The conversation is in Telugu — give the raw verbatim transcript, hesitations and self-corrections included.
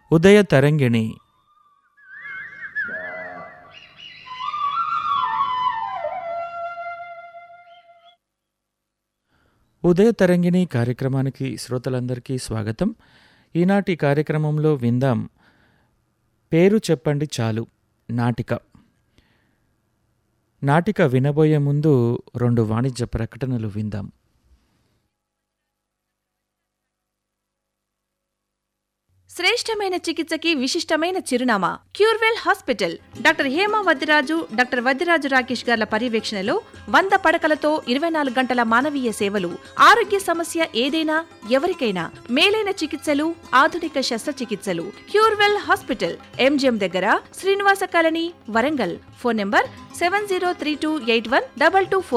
ఉదయ తరంగిణి. ఉదయ తరంగిణి కార్యక్రమానికి శ్రోతలందరికీ స్వాగతం. ఈనాటి కార్యక్రమంలో విందాం పేరు చెప్పండి చాలు నాటిక. నాటిక వినబోయే ముందు రెండు వాణిజ్య ప్రకటనలు విందాం. శ్రేష్టమైన చికిత్సకి విశిష్టమైన చిరునామా Curewell hospital. Doctor Hema Vaddiraju, doctor Vaddiraju Rakesh గార్ల పర్యవేక్షణలో వంద పడకలతో ఇరవై నాలుగు గంటల మానవీయ సేవలు. ఆరోగ్య సమస్య ఏదైనా ఎవరికైనా మేలైన చికిత్సలు, ఆధునిక శస్త్రచికిత్సలు. క్యూర్వెల్ హాస్పిటల్, ఎంజిఎం దగ్గర, Srinivasa colony, Warangal. Phone number seven zero three two eight one double two four.